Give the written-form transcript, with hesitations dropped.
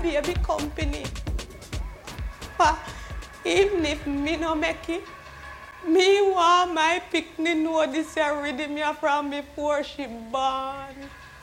baby company. But even if me no make it, me want my picnic know this already me from before she born.